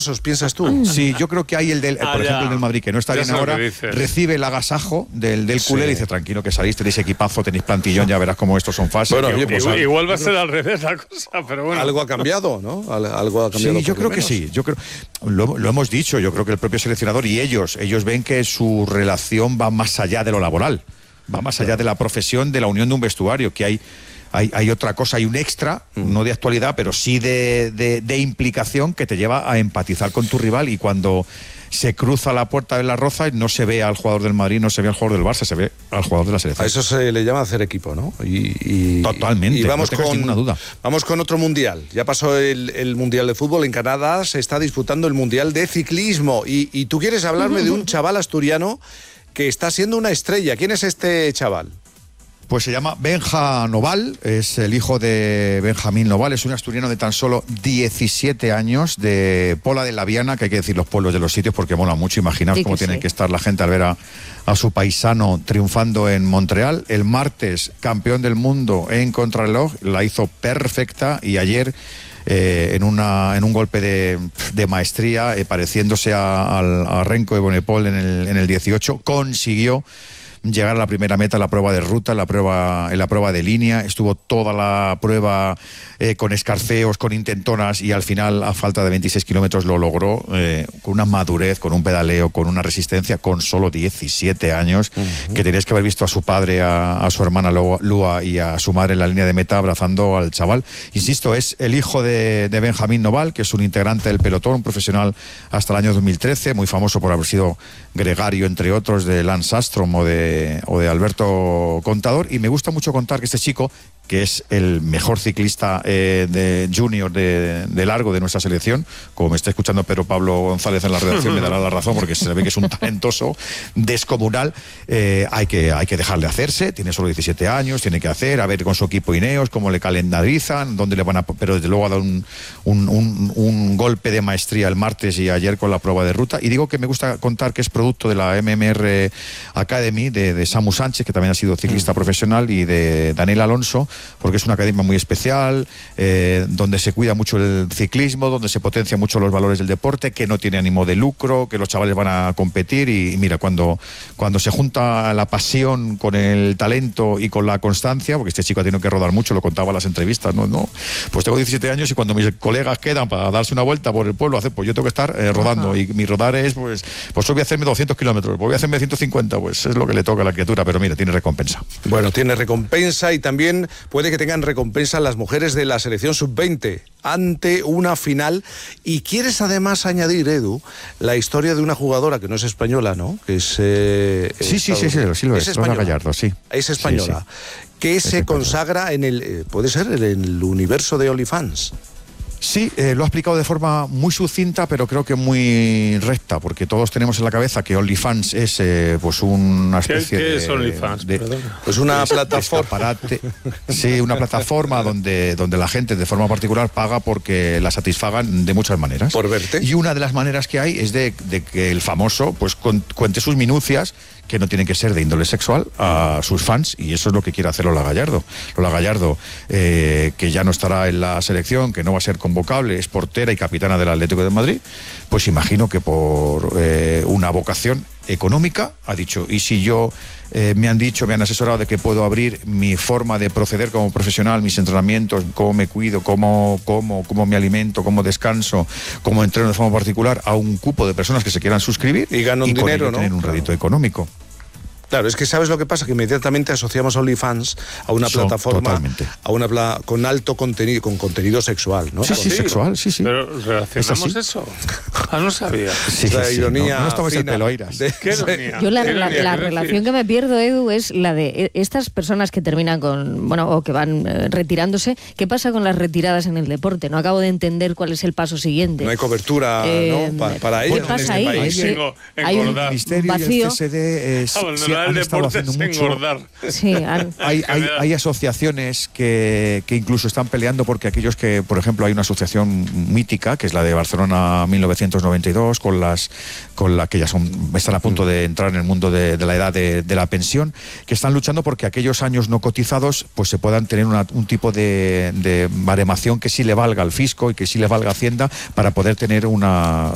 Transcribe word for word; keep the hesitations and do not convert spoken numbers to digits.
¿Piensas tú? Sí, yo creo que hay el del, Ah, por ya. ejemplo, el del Madrid, que no está Ya bien sé lo ahora, que dices. recibe el agasajo del, del culé Sí. y dice, tranquilo que salís, tenéis equipazo, tenéis plantillón, ya verás cómo estos son fáciles. Bueno, oye, pues igual, algo- igual va a ser al revés la cosa, pero bueno. Algo ha cambiado, ¿no? Al- Algo ha cambiado. Sí, yo por lo creo que menos. sí. Yo creo, lo, lo hemos dicho, yo creo que el propio seleccionador y ellos, ellos ven que su relación va más allá de lo laboral, va más allá de la profesión, de la unión de un vestuario, que hay... Hay, hay otra cosa, hay un extra, mm. no de actualidad, pero sí de, de, de implicación que te lleva a empatizar con tu rival, y cuando se cruza la puerta de la Roza no se ve al jugador del Madrid, no se ve al jugador del Barça, se ve al jugador de la selección. A eso se le llama hacer equipo, ¿no? Y, y, Totalmente, y vamos no tengas con, ninguna duda. Vamos con otro mundial. Ya pasó el, el mundial de fútbol. En Canadá se está disputando el mundial de ciclismo. Y, y tú quieres hablarme de un chaval asturiano que está siendo una estrella. ¿Quién es este chaval? Pues se llama Benja Noval, es el hijo de Benjamín Noval, es un asturiano de tan solo diecisiete años, de Pola de la Viana, que hay que decir los pueblos de los sitios porque mola mucho. Imaginaos Sí, cómo que tiene sí. que estar la gente al ver a, a su paisano triunfando en Montreal. El martes, campeón del mundo en contrarreloj, la hizo perfecta, y ayer... Eh, en, una, en un golpe de, de maestría, eh, pareciéndose a, al- a Renko de Bonepol en el, en el dieciocho, consiguió llegar a la primera meta, la prueba de ruta, la prueba, en la prueba de línea. Estuvo toda la prueba eh, con escarceos, con intentonas, y al final, a falta de veintiséis kilómetros, lo logró eh, con una madurez, con un pedaleo, con una resistencia, con solo diecisiete años, uh-huh. que tenías que haber visto a su padre, a, a su hermana Lua y a su madre en la línea de meta abrazando al chaval. Insisto, es el hijo de, de Benjamín Noval, que es un integrante del pelotón, un profesional hasta el año dos mil trece, muy famoso por haber sido gregario, entre otros, de Lance Armstrong o de o de Alberto Contador. Y me gusta mucho contar que este chico, que es el mejor ciclista eh, de junior de, de largo de nuestra selección, como me está escuchando Pedro Pablo González en la redacción, me dará la razón porque se ve que es un talentoso descomunal. eh, hay, que, hay que dejarle hacerse, tiene solo diecisiete años, tiene que hacer, a ver con su equipo Ineos cómo le calendarizan, dónde le van a... pero desde luego ha dado un, un, un, un golpe de maestría el martes y ayer con la prueba de ruta. Y digo que me gusta contar que es producto de la M M R Academy de, de Samu Sánchez, que también ha sido ciclista mm. profesional, y de Daniel Alonso, porque es una academia muy especial, eh, donde se cuida mucho el ciclismo, donde se potencia mucho los valores del deporte, que no tiene ánimo de lucro, que los chavales van a competir. Y, y mira, cuando, cuando se junta la pasión con el talento y con la constancia, porque este chico ha tenido que rodar mucho, lo contaba en las entrevistas, no, no, pues tengo diecisiete años y cuando mis colegas quedan para darse una vuelta por el pueblo, hacer, pues yo tengo que estar eh, rodando. Ajá. Y mi rodar es, pues, pues hoy voy a hacerme doscientos kilómetros, voy a hacerme ciento cincuenta, pues es lo que le toca a la criatura, pero mira, tiene recompensa. Bueno, tiene recompensa, y también puede que tengan recompensa las mujeres de la selección sub veinte ante una final. Y quieres además añadir, Edu, la historia de una jugadora que no es española, ¿no? Que es... Eh, sí, sí, sí, sí, sí, lo es, es Lola Gallardo, sí. Es española. Sí, sí. Que es se española. Consagra en el, eh, puede ser, en el universo de OnlyFans. Sí, eh, lo ha explicado de forma muy sucinta, pero creo que muy recta, porque todos tenemos en la cabeza que OnlyFans es eh, pues una especie ¿Qué, qué de... es OnlyFans? De, pues una plataforma. Sí, una plataforma donde, donde la gente de forma particular paga porque la satisfagan de muchas maneras. Por verte. Y una de las maneras que hay es de, de que el famoso pues con, cuente sus minucias, que no tienen que ser de índole sexual, a sus fans, y eso es lo que quiere hacer Lola Gallardo. Lola Gallardo, eh, que ya no estará en la selección, que no va a ser convocable, es portera y capitana del Atlético de Madrid, pues imagino que por eh, una vocación económica ha dicho, y si yo eh, me han dicho, me han asesorado de que puedo abrir mi forma de proceder como profesional, mis entrenamientos, cómo me cuido, cómo, cómo, cómo me alimento, cómo descanso, cómo entreno de forma particular, a un cupo de personas que se quieran suscribir y ganan y dinero, con ello ¿no? tener un rédito claro. económico. Claro, es que ¿sabes lo que pasa? Que inmediatamente asociamos OnlyFans a una Son, plataforma totalmente. a una pla con alto contenido, con contenido sexual, ¿no? Sí, sí, sí, sexual, sí, sí. Pero relacionamos eso. Ah, no sabía. Sí, la sí, ironía no, no estamos en fina peloiras. de- ¿Qué ironía? Yo la, ¿Qué la, ironía? la ¿Qué relación decir? que me pierdo, Edu, es la de estas personas que terminan con, bueno, o que van eh, retirándose. ¿Qué pasa con las retiradas en el deporte? No acabo de entender cuál es el paso siguiente. No hay cobertura, Eh, ¿no? Pa- para ¿qué ellos pasa en este ahí? país. Sí, Engo- hay un engordar. El Ministerio y vacío. el C S D eh, sí, Abandonar han el estado deporte haciendo es mucho. engordar. Sí, han- Hay, hay, hay asociaciones que, que incluso están peleando porque aquellos que, por ejemplo, hay una asociación mítica, que es la de Barcelona mil novecientos noventa y dos, con las con la que ya son están a punto de entrar en el mundo de, de la edad de, de la pensión, que están luchando porque aquellos años no cotizados pues se puedan tener una, un tipo de, de baremación que sí le valga al fisco y que sí le valga a Hacienda para poder tener una